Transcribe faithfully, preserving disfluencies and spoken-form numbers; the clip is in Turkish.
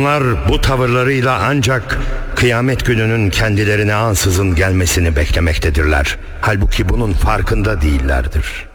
Onlar bu tavırlarıyla ancak kıyamet gününün kendilerine ansızın gelmesini beklemektedirler. Halbuki bunun farkında değillerdir.